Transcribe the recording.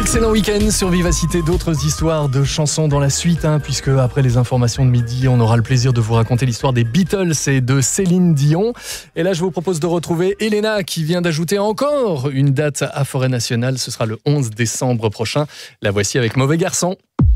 Excellent week-end sur Vivacité, d'autres histoires de chansons dans la suite, puisque après les informations de midi, on aura le plaisir de vous raconter l'histoire des Beatles et de Céline Dion. Et là, je vous propose de retrouver Elena qui vient d'ajouter encore une date à Forêt Nationale. Ce sera le 11 décembre prochain. La voici avec Mauvais Garçon.